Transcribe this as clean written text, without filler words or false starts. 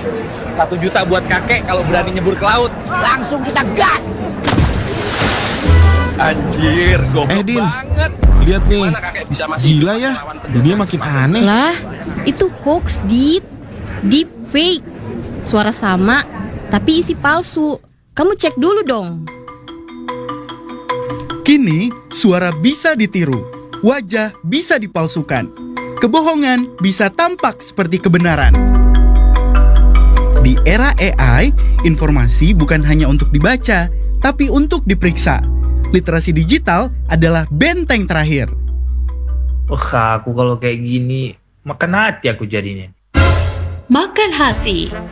1 juta buat kakek kalau berani nyebur ke laut. Langsung kita gas. Anjir, goblok Din, banget. lihat nih. Mana kakek bisa masih Gila ya, dunia makin aneh. Lah, itu hoax, deep fake. Suara sama, tapi isi palsu. Kamu cek dulu dong. Kini, suara bisa ditiru, wajah bisa dipalsukan, kebohongan bisa tampak seperti kebenaran. Di era AI, informasi bukan hanya untuk dibaca, tapi untuk diperiksa. Literasi digital adalah benteng terakhir. Wah, aku kalau kayak gini makan hati aku jadinya. Makan hati.